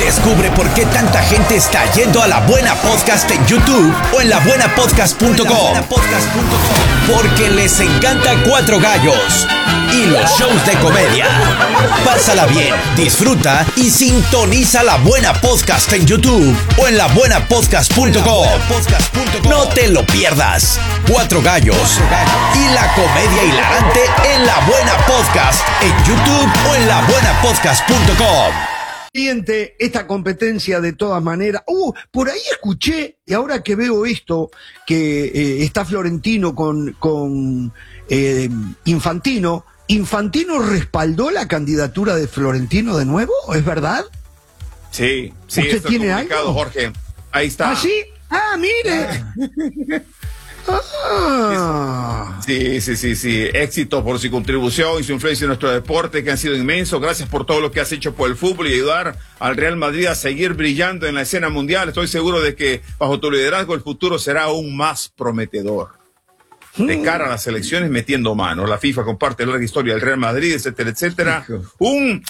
Descubre por qué tanta gente está yendo a La Buena Podcast en YouTube o en labuenapodcast.com. Porque les encanta Cuatro Gallos y los shows de comedia. Pásala bien, disfruta y sintoniza La Buena Podcast en YouTube o en labuenapodcast.com. No te lo pierdas. Cuatro Gallos y la comedia hilarante en La Buena Podcast en YouTube o en labuenapodcast.com. Esta competencia de todas maneras. Por ahí escuché, y ahora que veo esto, que está Florentino con Infantino. ¿Infantino respaldó la candidatura de Florentino de nuevo? ¿Es verdad? Sí. ¿Usted tiene algo? Jorge. Ahí está. ¿Ah, sí? ¡Ah, mire! Sí. Éxito por su contribución y su influencia en nuestro deporte, que han sido inmensos. Gracias por todo lo que has hecho por el fútbol y ayudar al Real Madrid a seguir brillando en la escena mundial. Estoy seguro de que bajo tu liderazgo el futuro será aún más prometedor. De cara a las elecciones, metiendo mano. La FIFA comparte la larga historia del Real Madrid, etcétera. Un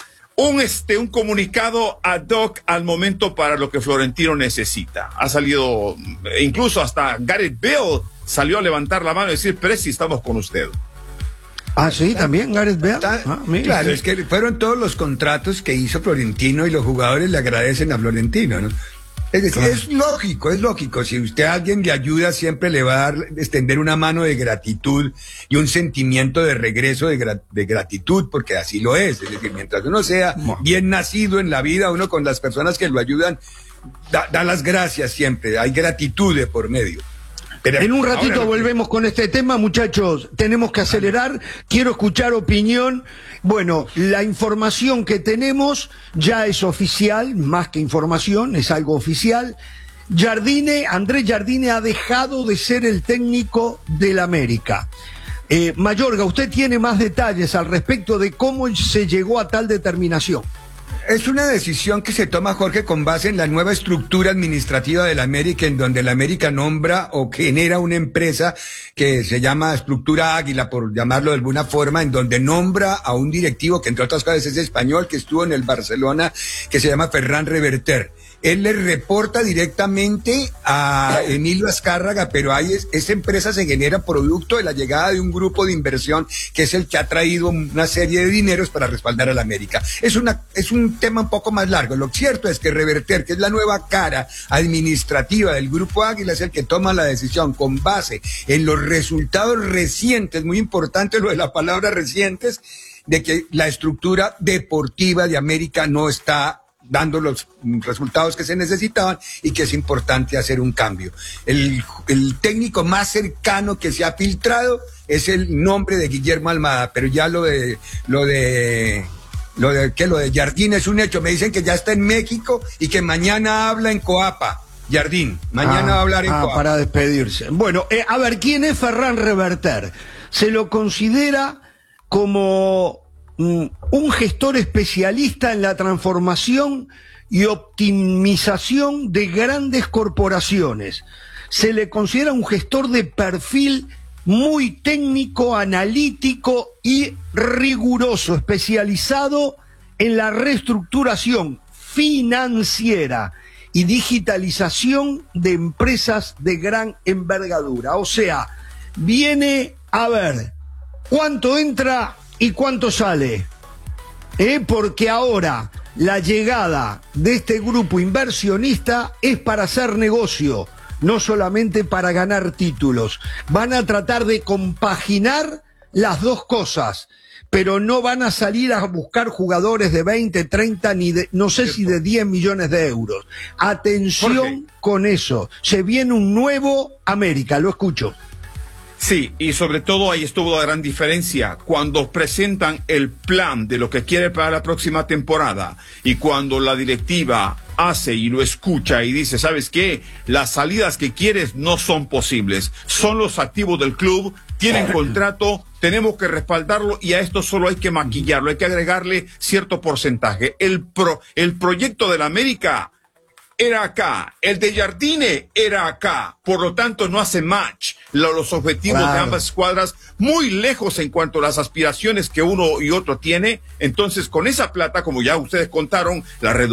comunicado ad hoc al momento para lo que Florentino necesita. Ha salido, incluso hasta Gareth Bale salió a levantar la mano y decir: Presi, estamos con usted. Ah, sí, también Gareth Bale. Claro, es que fueron todos los contratos que hizo Florentino y los jugadores le agradecen a Florentino, ¿no? Es decir, claro. es lógico. Si usted a alguien le ayuda, siempre le va a extender una mano de gratitud y un sentimiento de regreso de gratitud, porque así lo es. Es decir, mientras uno sea bien nacido en la vida, uno con las personas que lo ayudan, da las gracias siempre. Hay gratitud de por medio. Pero en un ratito volvemos con este tema, muchachos. Tenemos que acelerar. Quiero escuchar opinión. Bueno, la información que tenemos ya es oficial, más que información, es algo oficial. Andrés Jardine ha dejado de ser el técnico del América. Mayorga, usted tiene más detalles al respecto de cómo se llegó a tal determinación. Es una decisión que se toma, Jorge, con base en la nueva estructura administrativa de la América, en donde la América nombra o genera una empresa que se llama Estructura Águila, por llamarlo de alguna forma, en donde nombra a un directivo que, entre otras cosas, es español, que estuvo en el Barcelona, que se llama Ferran Reverter. Él le reporta directamente a Emilio Azcárraga, pero esa empresa se genera producto de la llegada de un grupo de inversión que es el que ha traído una serie de dineros para respaldar a la América. Es un tema un poco más largo. Lo cierto es que Reverter, que es la nueva cara administrativa del Grupo Águila, es el que toma la decisión con base en los resultados recientes, muy importante lo de la palabra recientes, de que la estructura deportiva de América no está dando los resultados que se necesitaban y que es importante hacer un cambio. El técnico más cercano que se ha filtrado es el nombre de Guillermo Almada, pero ya lo de Jardine es un hecho. Me dicen que ya está en México y que mañana habla en Coapa. Jardín, mañana va a hablar en Coapa. Para despedirse. Bueno, a ver, ¿quién es Ferran Reverter? Se lo considera como un gestor especialista en la transformación y optimización de grandes corporaciones. Se le considera un gestor de perfil muy técnico, analítico y riguroso, especializado en la reestructuración financiera y digitalización de empresas de gran envergadura. O sea, viene a ver cuánto entra y cuánto sale, porque ahora la llegada de este grupo inversionista es para hacer negocio, no solamente para ganar títulos. Van a tratar de compaginar las dos cosas, pero no van a salir a buscar jugadores de 20, 30, no sé si de 10 millones de euros. Atención con eso. Se viene un nuevo América, lo escucho. Sí, y sobre todo ahí estuvo la gran diferencia cuando presentan el plan de lo que quiere para la próxima temporada y cuando la directiva hace y lo escucha y dice: ¿sabes qué? Las salidas que quieres no son posibles, son los activos del club, tienen contrato, tenemos que respaldarlo y a esto solo hay que maquillarlo, hay que agregarle cierto porcentaje. El proyecto de la América era acá, el de Jardine era acá, por lo tanto no hace match los objetivos de ambas escuadras, muy lejos en cuanto a las aspiraciones que uno y otro tiene. Entonces con esa plata, como ya ustedes contaron, la